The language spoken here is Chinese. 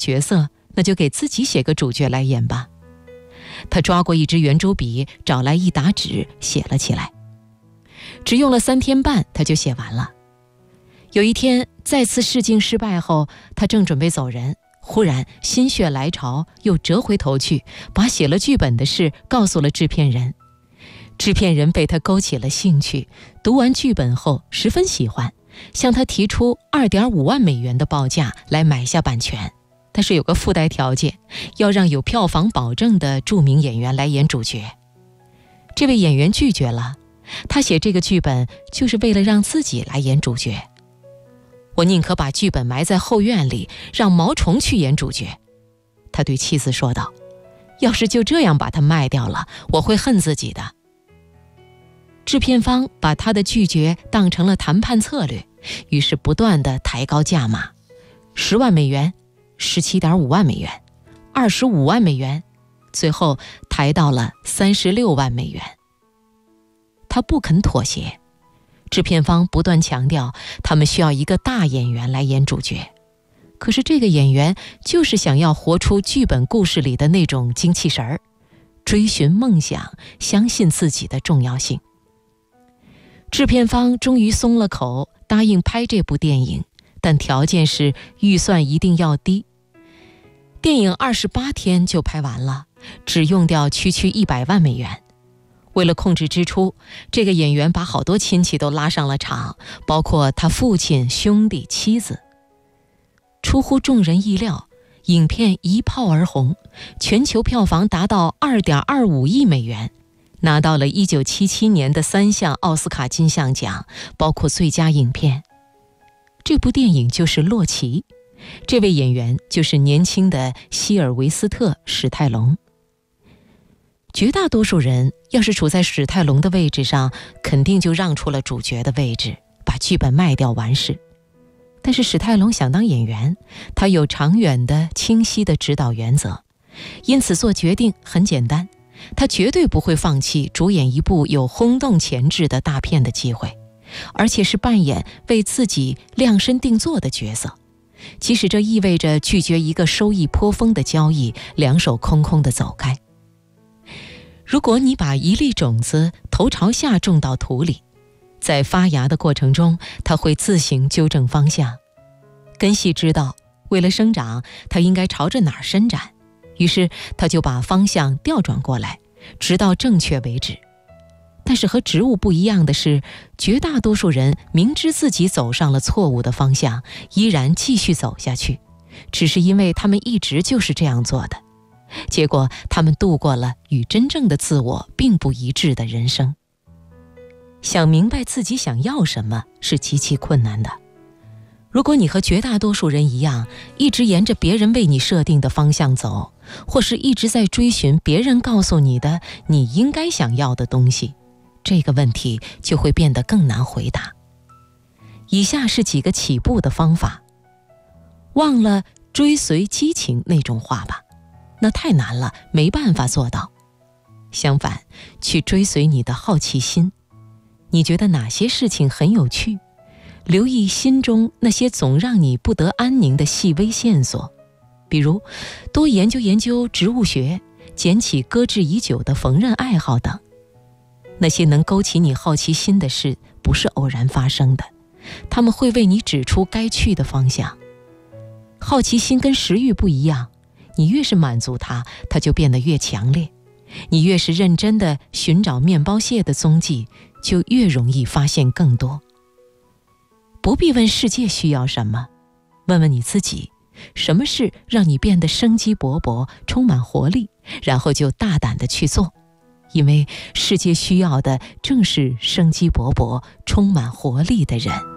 角色，那就给自己写个主角来演吧。他抓过一支圆珠笔，找来一沓纸，写了起来。只用了3天半，他就写完了。有一天，再次试镜失败后，他正准备走人，忽然心血来潮，又折回头去，把写了剧本的事告诉了制片人。制片人被他勾起了兴趣，读完剧本后十分喜欢，向他提出2.5万美元的报价来买下版权，但是有个附带条件，要让有票房保证的著名演员来演主角。这位演员拒绝了，他写这个剧本就是为了让自己来演主角。我宁可把剧本埋在后院里，让毛虫去演主角，他对妻子说道。要是就这样把它卖掉了，我会恨自己的。制片方把他的拒绝当成了谈判策略，于是不断地抬高价码，10万美元、17.5万美元、25万美元，最后抬到了36万美元。他不肯妥协，制片方不断强调他们需要一个大演员来演主角，可是这个演员就是想要活出剧本故事里的那种精气神儿，追寻梦想，相信自己的重要性。制片方终于松了口，答应拍这部电影，但条件是预算一定要低。电影28天就拍完了，只用掉区100万美元。为了控制支出，这个演员把好多亲戚都拉上了场，包括他父亲、兄弟、妻子。出乎众人意料，影片一炮而红，全球票房达到2.25亿美元，拿到了1977年的3项奥斯卡金像奖，包括最佳影片。这部电影就是《洛奇》，这位演员就是年轻的希尔维斯特·史泰龙。绝大多数人要是处在史泰龙的位置上，肯定就让出了主角的位置，把剧本卖掉完事。但是史泰龙想当演员，他有长远的、清晰的指导原则，因此做决定很简单，他绝对不会放弃主演一部有轰动前置的大片的机会，而且是扮演为自己量身定做的角色，即使这意味着拒绝一个收益颇丰的交易，两手空空地走开。如果你把一粒种子头朝下种到土里，在发芽的过程中，它会自行纠正方向。根系知道，为了生长，它应该朝着哪儿伸展，于是它就把方向调转过来，直到正确为止。但是和植物不一样的是，绝大多数人明知自己走上了错误的方向，依然继续走下去，只是因为他们一直就是这样做的。结果他们度过了与真正的自我并不一致的人生。想明白自己想要什么是极其困难的。如果你和绝大多数人一样，一直沿着别人为你设定的方向走，或是一直在追寻别人告诉你的你应该想要的东西，这个问题就会变得更难回答。以下是几个起步的方法。忘了追随激情那种话吧，那太难了，没办法做到。相反，去追随你的好奇心。你觉得哪些事情很有趣？留意心中那些总让你不得安宁的细微线索，比如多研究研究植物学，捡起搁置已久的缝纫爱好等。那些能勾起你好奇心的事不是偶然发生的，他们会为你指出该去的方向。好奇心跟食欲不一样，你越是满足它，它就变得越强烈。你越是认真地寻找面包屑的踪迹，就越容易发现更多。不必问世界需要什么，问问你自己，什么事让你变得生机勃勃，充满活力，然后就大胆地去做。因为世界需要的正是生机勃勃、充满活力的人。